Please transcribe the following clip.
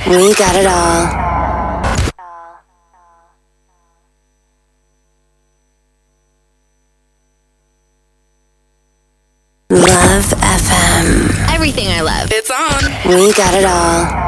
We got it all. Love FM. Everything I love. It's on. We got it all.